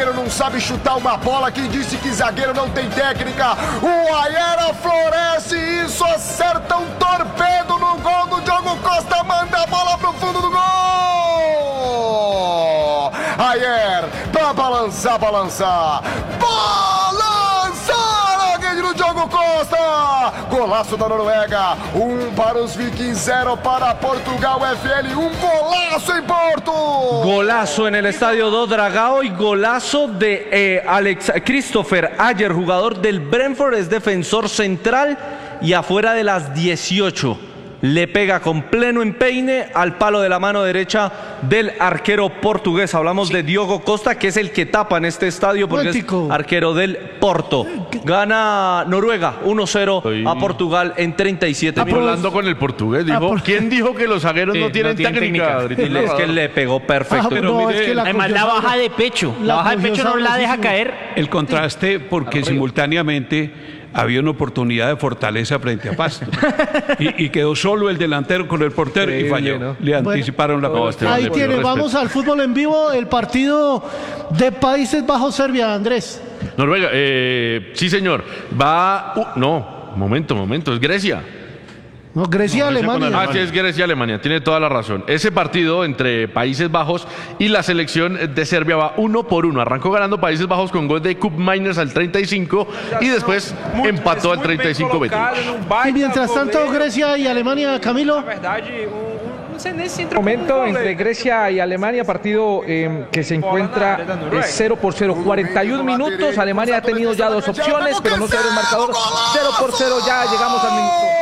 zagueiro não sabe chutar uma bola. Quem disse que zagueiro não tem técnica? O Ayer floresce e isso, acerta um torpedo no gol do Diogo Costa, manda a bola pro fundo do gol. Ayer pra balançar, balançar a rede do Diogo Costa. Golaço da Noruega, 1 para os Vikings, 0 para Portugal FL, un golazo en Porto. Golazo en el estadio do Dragao y golazo de Alex Christopher Ayer, jugador del Brentford, es defensor central y afuera de las 18. Le pega con pleno empeine al palo de la mano derecha del arquero portugués. Hablamos de Diogo Costa, que es el que tapa en este estadio porque es arquero del Porto. Gana Noruega 1-0 a Portugal en 37 minutos. Hablando con el portugués, dijo, ¿quién dijo que los zagueros no tienen técnica? Es que le pegó perfecto. Pero no, mire, es que además la baja de pecho. La baja de pecho no la deja caer. El contraste porque simultáneamente había una oportunidad de fortaleza frente a Pasto. y quedó solo el delantero con el portero y falló. ¿No? Le anticiparon la pelota. Ahí tiene, vamos al fútbol en vivo, el partido de Países Bajos-Serbia, Andrés. Noruega, sí señor, momento, es Grecia. No, Grecia-Alemania. Sí, es Grecia-Alemania, tiene toda la razón. Ese partido entre Países Bajos y la selección de Serbia va 1-1. Arrancó ganando Países Bajos con gol de Kup Miners al 35 y después empató al 35-20. Y mientras tanto, Grecia y Alemania, Camilo. Momento entre Grecia y Alemania, partido que se encuentra 0-0, 41 minutos. Alemania ha tenido ya dos opciones, pero no se abre el marcador. 0-0, ya llegamos al minuto